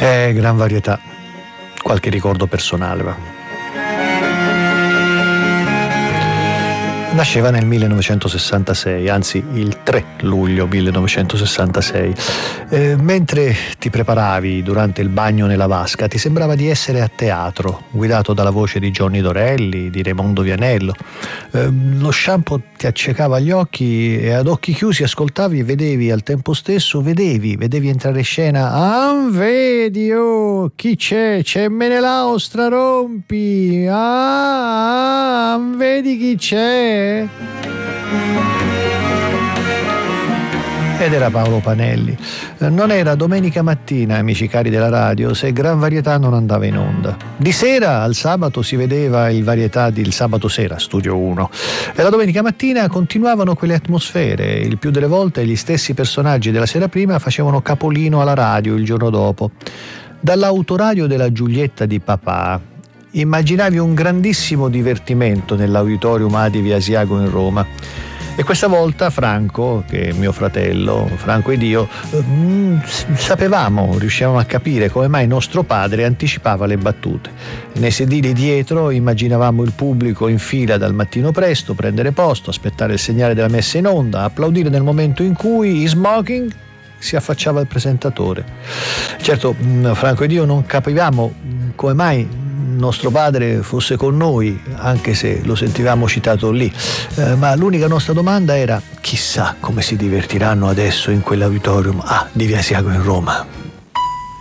Gran varietà, qualche ricordo personale, va. Nasceva nel 1966, anzi il 3 luglio 1966. Mentre ti preparavi durante il bagno nella vasca, ti sembrava di essere a teatro, guidato dalla voce di Johnny Dorelli, di Raimondo Vianello. Lo shampoo ti accecava gli occhi e ad occhi chiusi ascoltavi e vedevi al tempo stesso, vedevi entrare in scena. Ah, vedi, oh, chi c'è? C'è Menelao Strarompi. Ah, vedi chi c'è? Ed era Paolo Panelli. Non era domenica mattina, amici cari della radio, se Gran Varietà non andava in onda. Di sera al sabato si vedeva il Varietà del sabato sera, Studio 1. E la domenica mattina continuavano quelle atmosfere. Il più delle volte gli stessi personaggi della sera prima facevano capolino alla radio il giorno dopo. Dall'autoradio della Giulietta di papà immaginavi un grandissimo divertimento nell'auditorium Adi Asiago in Roma. E questa volta Franco, che è mio fratello, Franco ed io, riuscivamo a capire come mai nostro padre anticipava le battute. Nei sedili dietro immaginavamo il pubblico in fila dal mattino presto, prendere posto, aspettare il segnale della messa in onda, applaudire nel momento in cui, in smoking, si affacciava il presentatore. Certo, Franco ed io non capivamo come mai nostro padre fosse con noi, anche se lo sentivamo citato lì, ma l'unica nostra domanda era: chissà come si divertiranno adesso in quell'auditorium di Via Asiago in Roma.